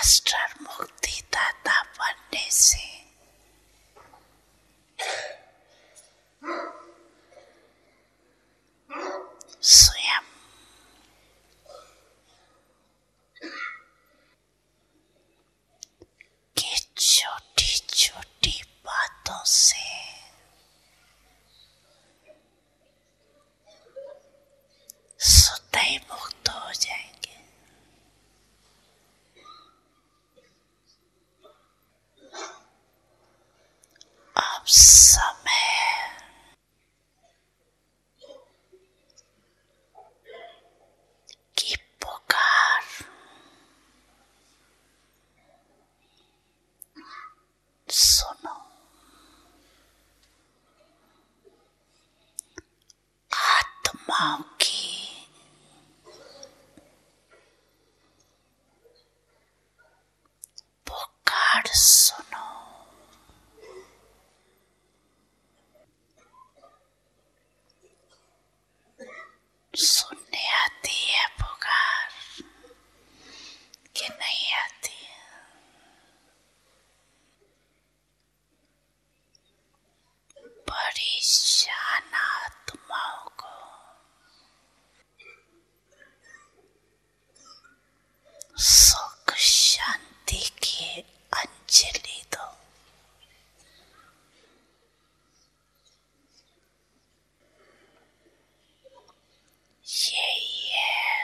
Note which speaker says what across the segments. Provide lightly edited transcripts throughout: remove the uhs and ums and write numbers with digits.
Speaker 1: Master मुक्तिदाता बनने से स्वयं की छोटी छोटी बातों से स्वतः ही मुक्त हो जाएंगे। अब समय की पुकार सुनो। आत्माओं की पुकार सुनो। सुनने आती है पुकार कि नहीं आती? परेशान आत्माओं को सुख शांति की अंजलि दो। यही है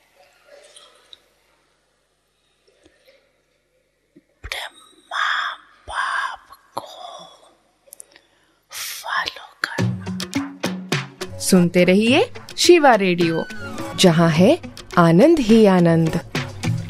Speaker 1: ब्रह्मा बाप को फॉलो करना।
Speaker 2: सुनते रहिए शिवा रेडियो, जहां है आनंद ही आनंद।